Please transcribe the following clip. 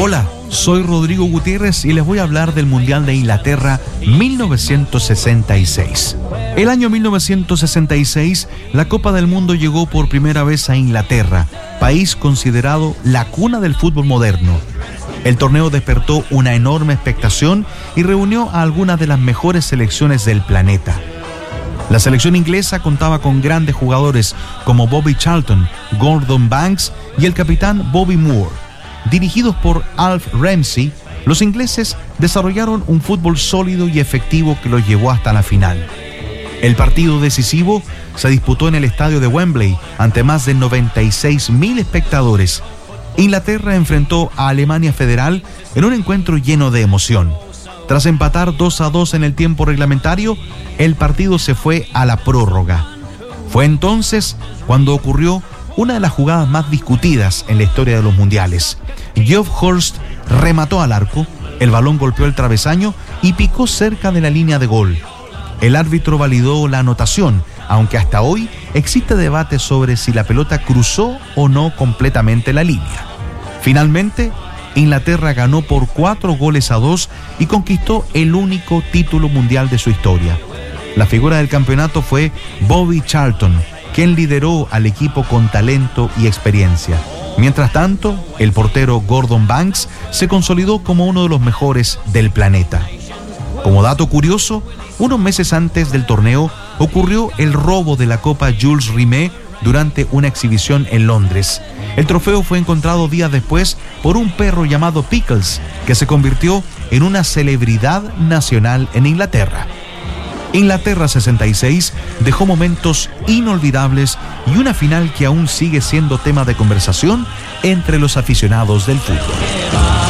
Hola, soy Rodrigo Gutiérrez y les voy a hablar del Mundial de Inglaterra 1966. El año 1966, la Copa del Mundo llegó por primera vez a Inglaterra, país considerado la cuna del fútbol moderno. El torneo despertó una enorme expectación y reunió a algunas de las mejores selecciones del planeta. La selección inglesa contaba con grandes jugadores como Bobby Charlton, Gordon Banks y el capitán Bobby Moore. Dirigidos por Alf Ramsey, los ingleses desarrollaron un fútbol sólido y efectivo que los llevó hasta la final. El partido decisivo se disputó en el estadio de Wembley ante más de 96.000 espectadores. Inglaterra enfrentó a Alemania Federal en un encuentro lleno de emoción. Tras empatar 2-2 en el tiempo reglamentario, el partido se fue a la prórroga. Fue entonces cuando ocurrió una de las jugadas más discutidas en la historia de los mundiales. Geoff Hurst remató al arco, el balón golpeó el travesaño y picó cerca de la línea de gol. El árbitro validó la anotación, aunque hasta hoy existe debate sobre si la pelota cruzó o no completamente la línea. Finalmente, Inglaterra ganó por 4-2 y conquistó el único título mundial de su historia. La figura del campeonato fue Bobby Charlton, quien lideró al equipo con talento y experiencia. Mientras tanto, el portero Gordon Banks se consolidó como uno de los mejores del planeta. Como dato curioso, unos meses antes del torneo ocurrió el robo de la Copa Jules Rimet durante una exhibición en Londres. El trofeo fue encontrado días después por un perro llamado Pickles, que se convirtió en una celebridad nacional en Inglaterra. Inglaterra 66 dejó momentos inolvidables y una final que aún sigue siendo tema de conversación entre los aficionados del fútbol.